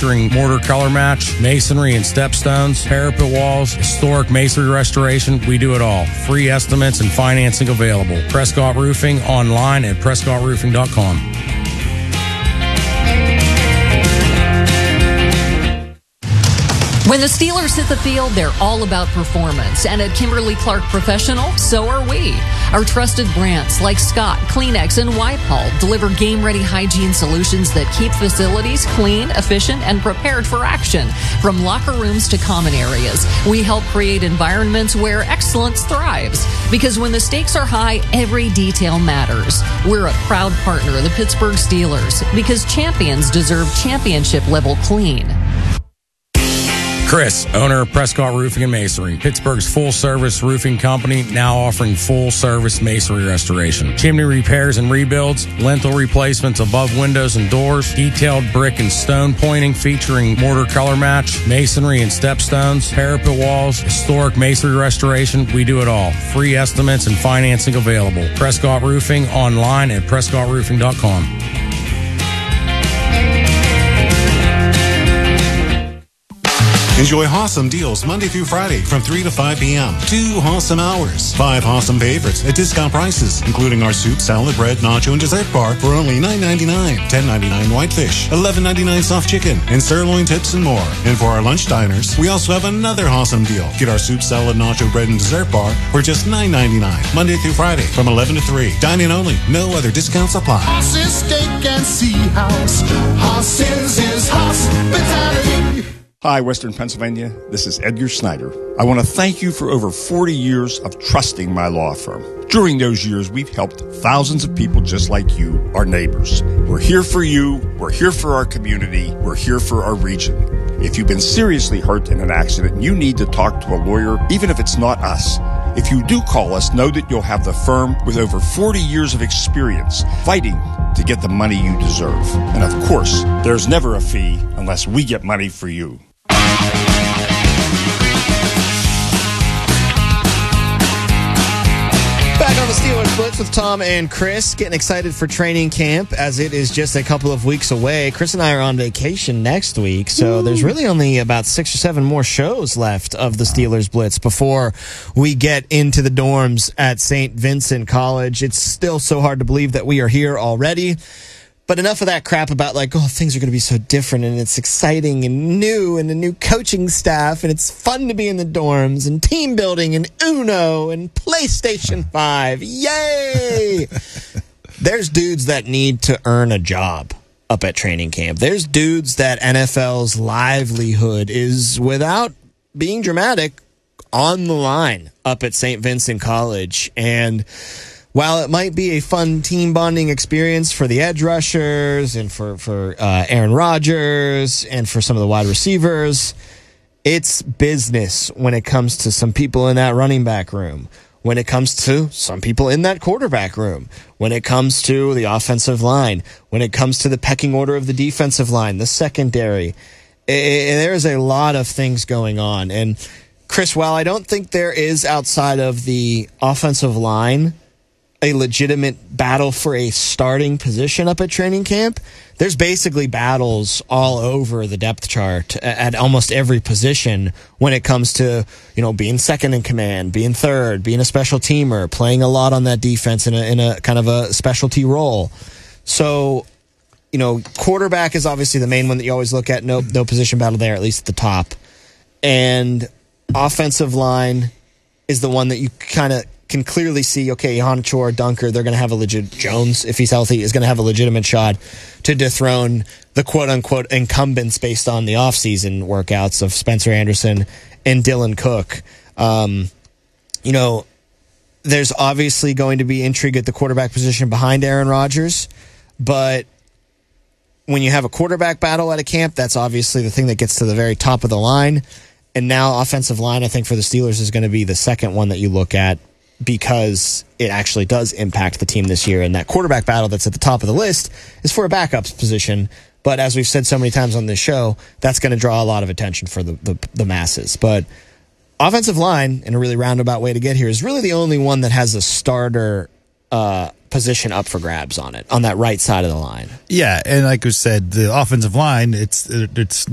featuring mortar color match, masonry and stepstones, parapet walls, historic masonry restoration. We do it all. Free estimates and financing available. Prescott Roofing, online at PrescottRoofing.com. When the Steelers hit the field, they're all about performance. And at Kimberly-Clark Professional, so are we. Our trusted brands like Scott, Kleenex, and Whitehall deliver game-ready hygiene solutions that keep facilities clean, efficient, and prepared for action. From locker rooms to common areas, we help create environments where excellence thrives. Because when the stakes are high, every detail matters. We're a proud partner of the Pittsburgh Steelers because champions deserve championship-level clean. Chris, owner of Prescott Roofing and Masonry, Pittsburgh's full-service roofing company, now offering full-service masonry restoration, chimney repairs and rebuilds, lintel replacements above windows and doors, detailed brick and stone pointing featuring mortar color match, masonry and stepstones, parapet walls, historic masonry restoration. We do it all. Free estimates and financing available. Prescott Roofing, online at PrescottRoofing.com. Enjoy awesome deals Monday through Friday from 3 to 5 p.m. 2 awesome hours. 5 awesome favorites at discount prices, including our soup, salad, bread, nacho, and dessert bar for only $9.99. $10.99 whitefish, $11.99 soft chicken, and sirloin tips and more. And for our lunch diners, we also have another awesome deal. Get our soup, salad, nacho, bread, and dessert bar for just $9.99. Monday through Friday from 11 to 3. Dine-in only. No other discounts apply. Hoss's Steak and Sea House. Hoss's is hospitality. Hi, Western Pennsylvania. This is Edgar Snyder. I want to thank you for over 40 years of trusting my law firm. During those years, we've helped thousands of people just like you, our neighbors. We're here for you. We're here for our community. We're here for our region. If you've been seriously hurt in an accident, you need to talk to a lawyer, even if it's not us. If you do call us, know that you'll have the firm with over 40 years of experience fighting to get the money you deserve. And of course, there's never a fee unless we get money for you. Back on the Steelers Blitz with Tom and Chris, getting excited for training camp as it is just a couple of weeks away. Chris and I are on vacation next week, so there's really only about 6 or 7 more shows left of the Steelers Blitz before we get into the dorms at St. Vincent College. It's still so hard to believe that we are here already. But enough of that crap about things are going to be so different and it's exciting and new and a new coaching staff and it's fun to be in the dorms and team building and Uno and PlayStation 5. Yay! There's dudes that need to earn a job up at training camp. There's dudes that NFL's livelihood is, without being dramatic, on the line up at St. Vincent College. And while it might be a fun team bonding experience for the edge rushers and for Aaron Rodgers and for some of the wide receivers, it's business when it comes to some people in that running back room, when it comes to some people in that quarterback room, when it comes to the offensive line, when it comes to the pecking order of the defensive line, the secondary. There's a lot of things going on. And Chris, while I don't think there is outside of the offensive line a legitimate battle for a starting position up at training camp, there's basically battles all over the depth chart at almost every position when it comes to, being second in command, being third, being a special teamer, playing a lot on that defense in a kind of a specialty role. So, quarterback is obviously the main one that you always look at. No position battle there, at least at the top. And offensive line is the one that you kind of can clearly see, okay, Honcho or Dunker, they're going to have a legit, Jones, if he's healthy, is going to have a legitimate shot to dethrone the quote-unquote incumbents based on the offseason workouts of Spencer Anderson and Dylan Cook. There's obviously going to be intrigue at the quarterback position behind Aaron Rodgers, but when you have a quarterback battle at a camp, that's obviously the thing that gets to the very top of the line. And now offensive line, I think, for the Steelers is going to be the second one that you look at, because it actually does impact the team this year. And that quarterback battle that's at the top of the list is for a backups position. But as we've said so many times on this show, that's going to draw a lot of attention for the masses. But offensive line, in a really roundabout way to get here, is really the only one that has a starter position up for grabs on it, on that right side of the line. Yeah, and like we said, the offensive line, it's